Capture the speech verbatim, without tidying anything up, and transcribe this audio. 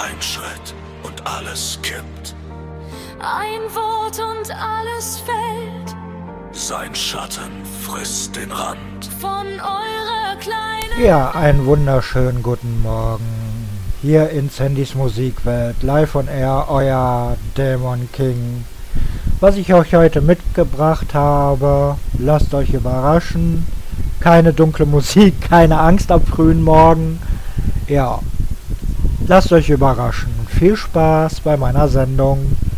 Ein Schritt und alles kippt. Ein Wort und alles fällt. Sein Schatten frisst den Rand von eurer kleinen... Ja, einen wunderschönen guten Morgen. Hier in Sandys Musikwelt, live on air, euer Dämon King. Was ich euch heute mitgebracht habe, lasst euch überraschen. Keine dunkle Musik, keine Angst am frühen Morgen. Ja, lasst euch überraschen. Viel Spaß bei meiner Sendung.